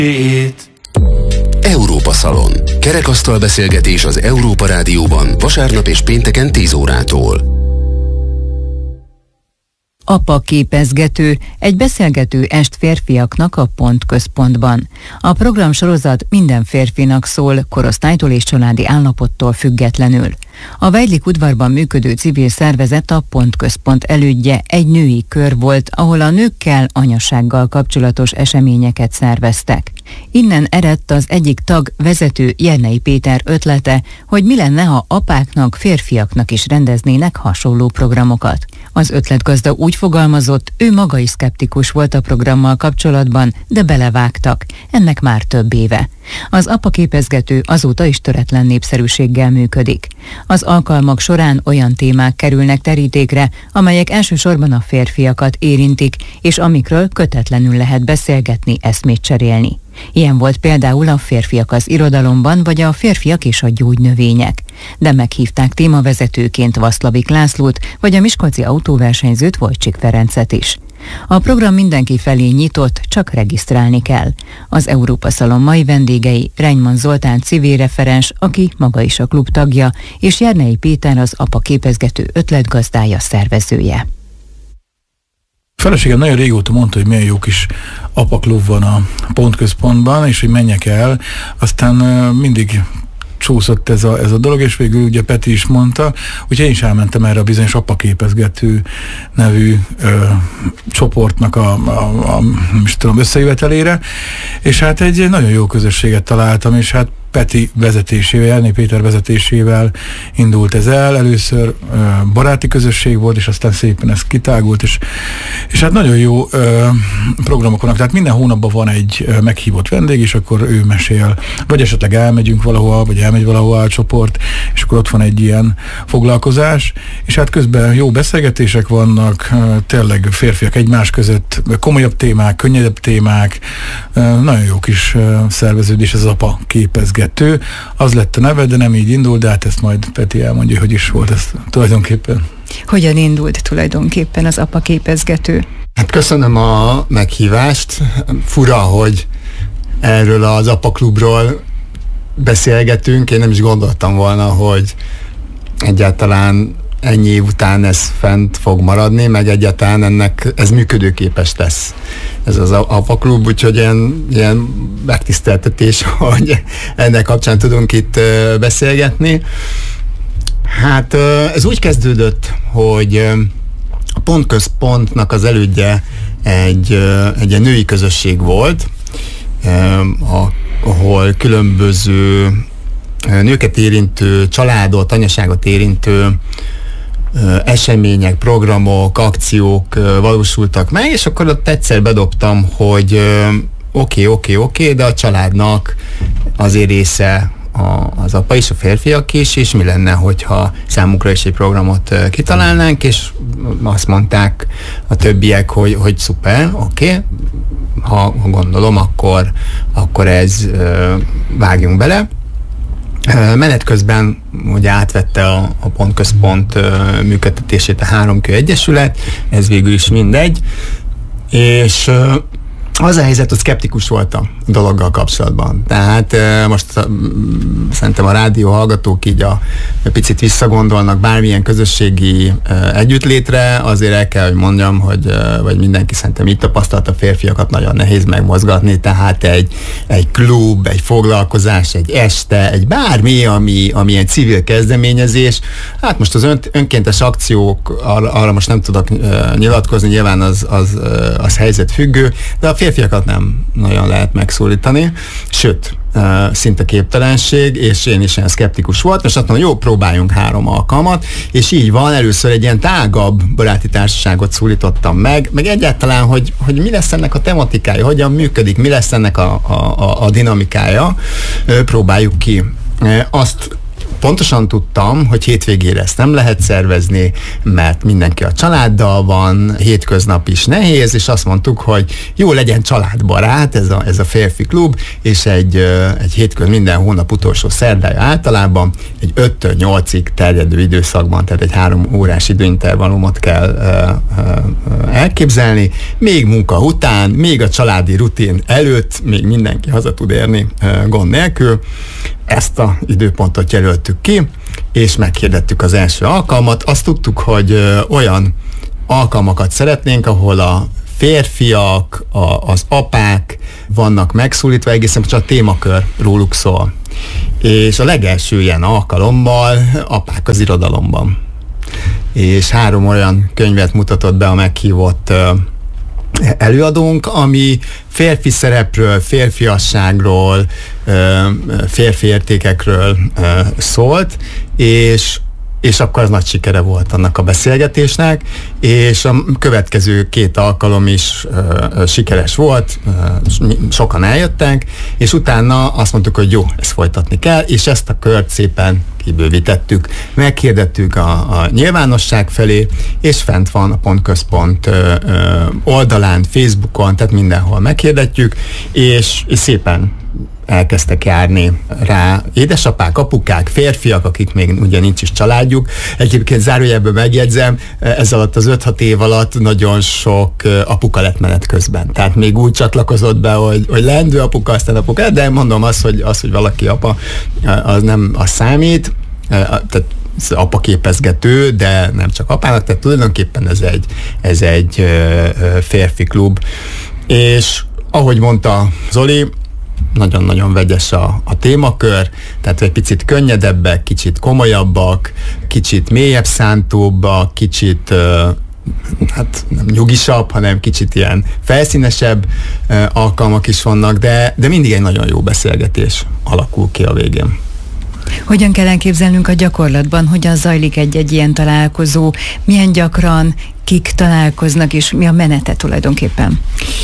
Európa Szalon. Kerekasztal beszélgetés az Európa Rádióban vasárnap és pénteken 10 órától. Apa képezgető, egy beszélgető est férfiaknak a Pontközpontban. A programsorozat minden férfinak szól, korosztálytól és családi állapottól függetlenül. A Weidlich udvarban működő civil szervezet, a Pontközpont elődje egy női kör volt, ahol a nőkkel, anyasággal kapcsolatos eseményeket szerveztek. Innen eredt az egyik tag, vezető Jernei Péter ötlete, hogy mi lenne, ha apáknak, férfiaknak is rendeznének hasonló programokat. Az ötletgazda úgy fogalmazott, ő maga is szkeptikus volt a programmal kapcsolatban, de belevágtak. Ennek már több éve. Az apa képezgető azóta is töretlen népszerűséggel működik. Az alkalmak során olyan témák kerülnek terítékre, amelyek elsősorban a férfiakat érintik, és amikről kötetlenül lehet beszélgetni, eszmét cserélni. Ilyen volt például a Férfiak az irodalomban, vagy a Férfiak és a gyógynövények. De meghívták témavezetőként Vaszlavik Lászlót, vagy a miskolci autóversenyzőt, Wojcik Ferencet is. A program mindenki felé nyitott, csak regisztrálni kell. Az Európa Szalon mai vendégei Reinyman Zoltán civil referens, aki maga is a klub tagja, és Jernei Péter az apa képezgető ötletgazdája, szervezője. A feleségem nagyon régóta mondta, hogy milyen jó kis apaklub van a Pontközpontban, és hogy menjek el. Aztán mindig csúszott ez a dolog, és végül ugye Peti is mondta, úgyhogy én is elmentem erre a bizonyos apaképezgető nevű csoportnak nem is tudom, összejövetelére, és hát egy nagyon jó közösséget találtam, és hát Peti vezetésével, Jernei Péter vezetésével indult ez el. Először baráti közösség volt, és aztán szépen ez kitágult, és hát nagyon jó programok vannak. Tehát minden hónapban van egy meghívott vendég, és akkor ő mesél, vagy esetleg elmegyünk valahol, vagy elmegy valahol a csoport, és akkor ott van egy ilyen foglalkozás, és hát közben jó beszélgetések vannak, tényleg férfiak egymás között, komolyabb témák, könnyedebb témák, nagyon jó kis szerveződés, ez az apa képezgető. Az lett a neve, de nem így indult, de hát ezt majd Peti elmondja, hogy is volt ez tulajdonképpen. Hogyan indult tulajdonképpen az apa képezgető? Hát köszönöm a meghívást. Fura, hogy erről az apaklubról beszélgetünk. Én nem is gondoltam volna, hogy egyáltalán ennyi év után ez fent fog maradni, meg egyáltalán ez működőképes lesz, ez az apaklub, úgyhogy ilyen megtiszteltetés, hogy ennek kapcsán tudunk itt beszélgetni. Hát ez úgy kezdődött, hogy a Pontközpontnak az elődje egy ilyen női közösség volt, ahol különböző nőket érintő, családot, anyaságot érintő események, programok, akciók valósultak meg, és akkor ott egyszer bedobtam, hogy oké, de a családnak azért része az apa is, a férfiak is, és mi lenne, hogyha számukra is egy programot kitalálnánk, és azt mondták a többiek, hogy szuper, oké, ha gondolom, akkor ez vágjunk bele. Menet közben ugye átvette a Pontközpont működtetését a 3K Egyesület, ez végül is mindegy, és az a helyzet, hogy szkeptikus voltam a dologgal kapcsolatban. Tehát most szerintem a rádió hallgatók így picit visszagondolnak bármilyen közösségi együttlétre, azért el kell, hogy mondjam, vagy mindenki szerintem így tapasztalta, a férfiakat nagyon nehéz megmozgatni, tehát egy klub, egy foglalkozás, egy este, egy bármi, ami ilyen civil kezdeményezés. Hát most az önkéntes akciók, arra most nem tudok nyilatkozni, nyilván az helyzet függő, de a férfiakat nem nagyon lehet megszólítani, sőt, szinte képtelenség, és én is ilyen szkeptikus volt, és azt mondom, jó, próbáljunk 3 alkalmat, és így van, először egy ilyen tágabb baráti társaságot szólítottam meg egyáltalán, hogy mi lesz ennek a tematikája, hogyan működik, mi lesz ennek a dinamikája, próbáljuk ki. Azt pontosan tudtam, hogy hétvégére ezt nem lehet szervezni, mert mindenki a családdal van, hétköznap is nehéz, és azt mondtuk, hogy jó, legyen családbarát ez a férfi klub, és egy minden hónap utolsó szerdája általában egy 5-től 8-ig terjedő időszakban, tehát egy 3 órás időintervallumot kell elképzelni, még munka után, még a családi rutin előtt, még mindenki haza tud érni gond nélkül. Ezt az időpontot jelöltük ki, és meghirdettük az első alkalmat. Azt tudtuk, hogy olyan alkalmakat szeretnénk, ahol a férfiak, az apák vannak megszólítva, egészen csak a témakör róluk szól. És a legelső ilyen alkalommal apák az irodalomban. És 3 olyan könyvet mutatott be a meghívott előadónk, ami férfi szerepről, férfiasságról, férfi értékekről szólt, és akkor az nagy sikere volt annak a beszélgetésnek, és a következő 2 alkalom is sikeres volt, sokan eljöttek, és utána azt mondtuk, hogy jó, ezt folytatni kell, és ezt a kört szépen kibővítettük, meghirdettük a nyilvánosság felé, és fent van a Pontközpont oldalán, Facebookon, tehát mindenhol meghirdetjük, és szépen elkezdtek járni rá édesapák, apukák, férfiak, akik még ugye nincs is családjuk. Egyébként zárójelből megjegyzem, ez alatt az 5-6 év alatt nagyon sok apuka lett menet közben. Tehát még úgy csatlakozott be, hogy leendő apuka, aztán apuka, de mondom hogy valaki apa, az számít. Tehát apa képezgető, de nem csak apának, tehát tulajdonképpen ez egy férfi klub. És ahogy mondta Zoli, nagyon-nagyon vegyes a témakör, tehát egy picit könnyedebbek, kicsit komolyabbak, kicsit mélyebb szántóbbak, kicsit hát nem nyugisabb, hanem kicsit ilyen felszínesebb alkalmak is vannak, de mindig egy nagyon jó beszélgetés alakul ki a végén. Hogyan kell elképzelnünk a gyakorlatban, hogyan zajlik egy ilyen találkozó, milyen gyakran, kik találkoznak, és mi a menete tulajdonképpen?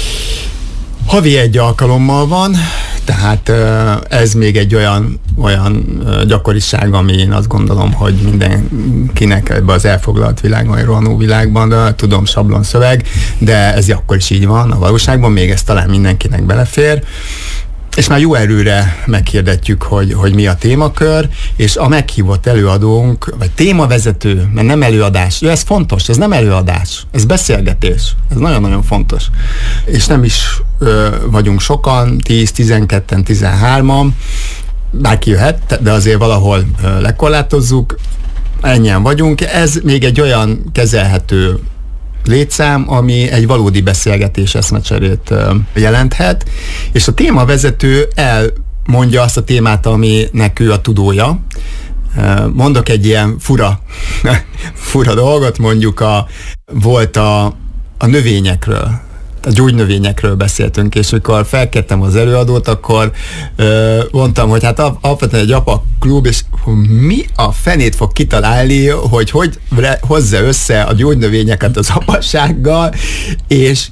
Havi 1 alkalommal van, tehát ez még egy olyan gyakoriság, ami én azt gondolom, hogy mindenkinek ebbe az elfoglalt világban, vagy rohanó világban, de tudom, sablon szöveg, de ez akkor is így van a valóságban, még ez talán mindenkinek belefér. És már jó erőre meghirdetjük, hogy mi a témakör, és a meghívott előadónk, vagy témavezető, mert nem előadás, ez fontos, ez nem előadás, ez beszélgetés, ez nagyon-nagyon fontos. És nem is vagyunk sokan, 10, 12-en, 13-an, bárki jöhet, de azért valahol lekorlátozzuk, ennyien vagyunk, ez még egy olyan kezelhető létszám, ami egy valódi beszélgetés, eszmecserét jelenthet, és a témavezető elmondja azt a témát, aminek ő a tudója. Mondok egy ilyen fura dolgot, mondjuk volt a növényekről, a gyógynövényekről beszéltünk, és amikor felkértem az előadót, akkor mondtam, hogy hát alapvetően egy apa klub, és mi a fenét fog kitalálni, hogy hozza össze a gyógynövényeket az apassággal, és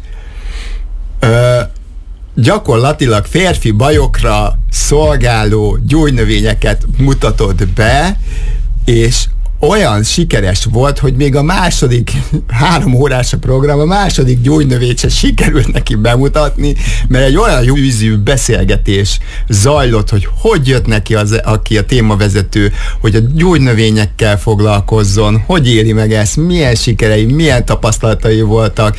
gyakorlatilag férfi bajokra szolgáló gyógynövényeket mutatott be, és olyan sikeres volt, hogy még a második 3 órás a program, a második gyógynövényt se sikerült neki bemutatni, mert egy olyan jó ízű beszélgetés zajlott, hogy jött neki aki a témavezető, hogy a gyógynövényekkel foglalkozzon, hogy éli meg ezt, milyen sikerei, milyen tapasztalatai voltak,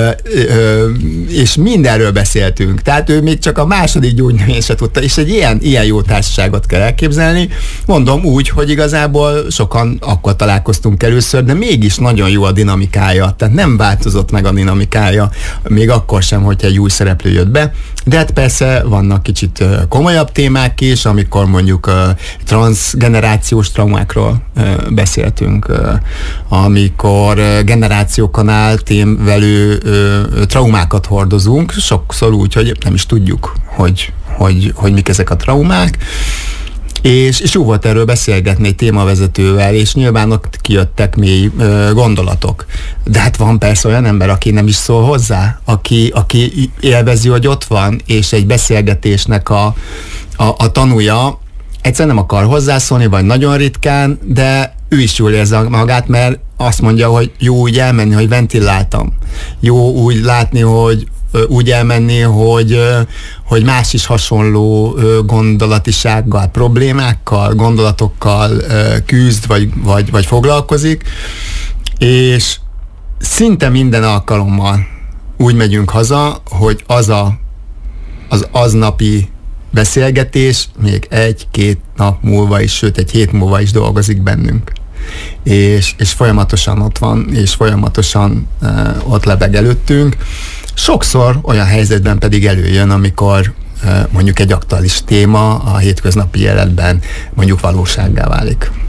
és mindenről beszéltünk. Tehát ő még csak a második gyógynövényt se tudta, és egy ilyen jó társaságot kell elképzelni. Mondom úgy, hogy igazából sokan akkor találkoztunk először, de mégis nagyon jó a dinamikája, tehát nem változott meg a dinamikája, még akkor sem, hogyha egy új szereplő jött be, de hát persze vannak kicsit komolyabb témák is, amikor mondjuk transgenerációs traumákról beszéltünk, amikor generációkon átévelő traumákat hordozunk, sokszor úgy, hogy nem is tudjuk, hogy mik ezek a traumák, és jó volt erről beszélgetni egy témavezetővel, és nyilván ott kijöttek mély gondolatok. De hát van persze olyan ember, aki nem is szól hozzá, aki élvezi, hogy ott van, és egy beszélgetésnek a tanúja. egyszerűen nem akar hozzászólni, vagy nagyon ritkán, de ő is jól érzi magát, mert azt mondja, hogy jó úgy elmenni, hogy ventiláltam. Jó úgy látni, hogy úgy elmenni, hogy más is hasonló gondolatisággal, problémákkal, gondolatokkal küzd, vagy foglalkozik, és szinte minden alkalommal úgy megyünk haza, hogy az aznapi beszélgetés még 1-2 nap múlva is, sőt egy hét múlva is dolgozik bennünk. És folyamatosan ott van, és folyamatosan ott lebeg előttünk. Sokszor olyan helyzetben pedig előjön, amikor mondjuk egy aktuális téma a hétköznapi életben mondjuk valósággá válik.